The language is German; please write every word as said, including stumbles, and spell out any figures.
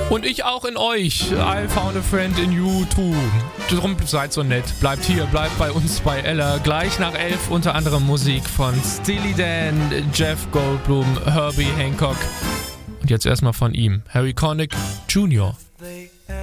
Und ich auch in euch. I found a friend in you too. Drum seid so nett. Bleibt hier, bleibt bei uns bei Ella. Gleich nach elf unter anderem Musik von Steely Dan, Jeff Goldblum, Herbie Hancock. Und jetzt erstmal von ihm, Harry Connick Junior